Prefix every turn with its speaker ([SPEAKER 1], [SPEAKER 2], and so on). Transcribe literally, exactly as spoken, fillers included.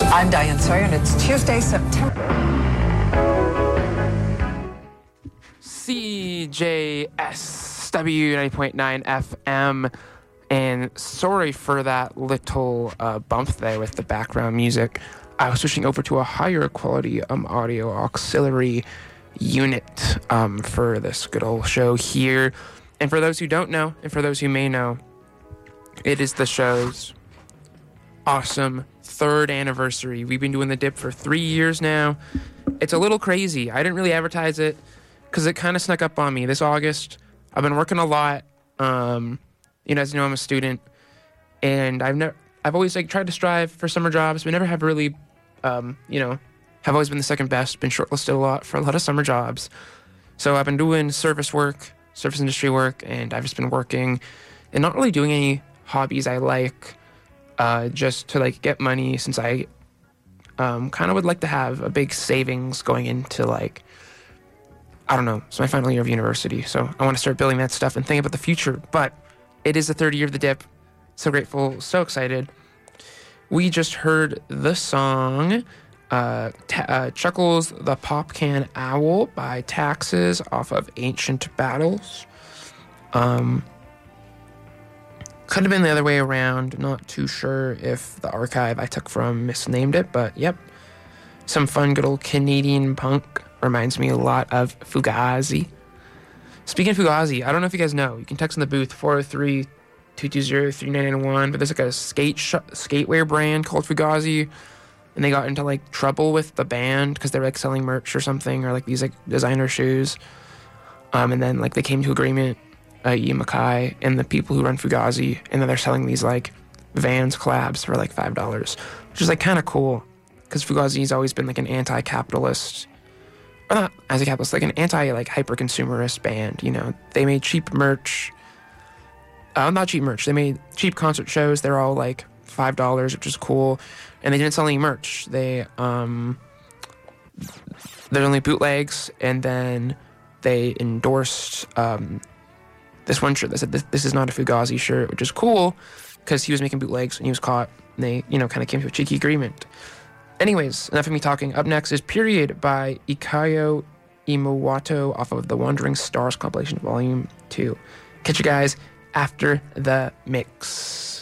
[SPEAKER 1] I'm Diane Sawyer, and it's Tuesday, September.
[SPEAKER 2] C J S W ninety point nine F M, and sorry for that little uh, bump there with the background music. I was switching over to a higher quality um, audio auxiliary unit um, for this good old show here. And for those who don't know, and for those who may know, it is the show's awesome third anniversary. We've been doing the dip for three years now. It's a little crazy. I didn't really advertise it because it kind of snuck up on me this August. I've been working a lot. Um, you know, as you know, I'm a student, and I've never, I've always like tried to strive for summer jobs, but never have really, um, you know, have always been the second best. Been shortlisted a lot for a lot of summer jobs. So I've been doing service work, service industry work, and I've just been working and not really doing any hobbies I like. Uh, just to like get money, since I um, kind of would like to have a big savings going into like, I don't know, it's my final year of university, so I want to start building that stuff and think about the future. But it is the third year of the dip. So grateful, so excited. We just heard the song uh, ta- uh, Chuckles the Pop Can Owl by Taxes off of Ancient Battles. Um... Could have been the other way around. Not too sure if the archive I took from misnamed it, but yep. Some fun, good old Canadian punk. Reminds me a lot of Fugazi. Speaking of Fugazi, I don't know if you guys know. You can text in the booth four oh three, two two zero, three nine nine one. But there's like a skate sh- skatewear brand called Fugazi. And they got into like trouble with the band because they were like selling merch or something, or like these like designer shoes. Um, and then like they came to agreement. Uh, Ian Mackay and the people who run Fugazi, and then they're selling these like Vans collabs for like five dollars, which is like kind of cool because Fugazi's always been like an anti-capitalist, or not as a capitalist, like an anti like hyper-consumerist band. You know, they made cheap merch, uh, not cheap merch. They made cheap concert shows. They're all like five dollars, which is cool, and they didn't sell any merch. They um, there's only bootlegs, and then they endorsed um. this one shirt that said, this, this is not a Fugazi shirt, which is cool because he was making bootlegs and he was caught, and they, you know, kind of came to a cheeky agreement. Anyways, enough of me talking. Up next is Period by Ikayo Imawato off of the Wandering Stars compilation volume two. Catch you guys after the mix.